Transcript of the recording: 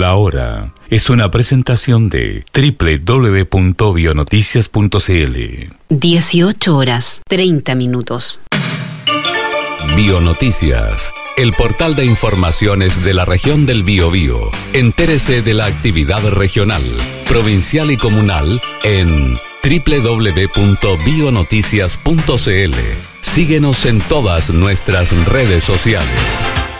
La Hora es una presentación de www.bionoticias.cl. 18 horas 30 minutos. Bionoticias, el portal de informaciones de la región del Biobío. Entérese de la actividad regional, provincial y comunal en www.bionoticias.cl. Síguenos en todas nuestras redes sociales.